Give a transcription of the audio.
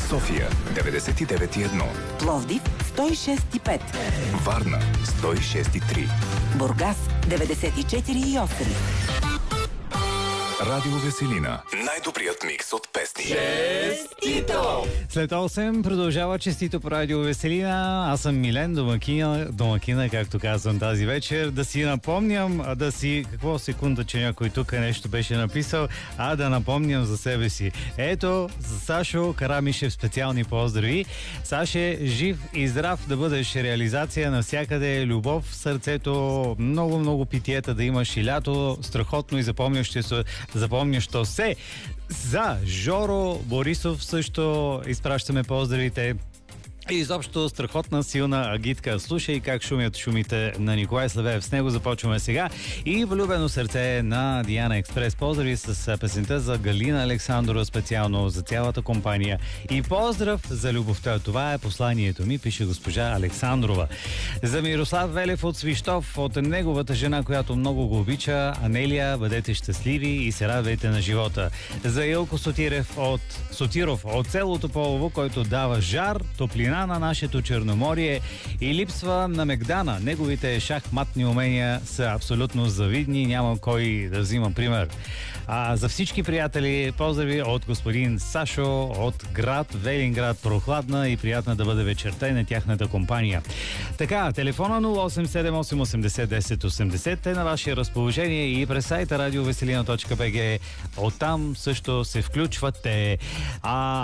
София 99,1. Пловдив 106,5. Варна 106,3. Бургас 94,8. Радио Веселина. Най-добрият микс от песни. Честито! След 8 продължава Честито по Радио Веселина. Аз съм Милен, домакина, както казвам тази вечер. Да си напомням, какво секунда, че някой тук нещо беше написал, да напомням за себе си. Ето, за Сашо Карамишев специални поздрави. Саше, жив и здрав да бъдеш, реализация навсякъде, любов в сърцето, много питиета да имаш и лято, страхотно и запомнящо се. За Жоро Борисов също изпращаме поздравите. И изобщо страхотна, силна агитка. Слушай как шумят шумите на Николай Славеев. С него започваме сега. И влюбено сърце на Диана Експрес. Поздрави с песента за Галина Александрова, специално за цялата компания. И поздрав за любовта. Това е посланието ми, пише госпожа Александрова. За Мирослав Велев от Свищов, от неговата жена, която много го обича, Анелия, бъдете щастливи и се радвайте на живота. За Илко Сотиров от село Тополово, който дава жар, топлина на нашето Черноморие и липсва на Мегдана. Неговите шахматни умения са абсолютно завидни, няма кой да взима пример. За всички приятели, поздрави от господин Сашо от град Велинград. Прохладна и приятна да бъде вечерта и на тяхната компания. Така, телефона 0878801080 е на ваше разположение и през сайта radioveselina.bg. Оттам също се включвате.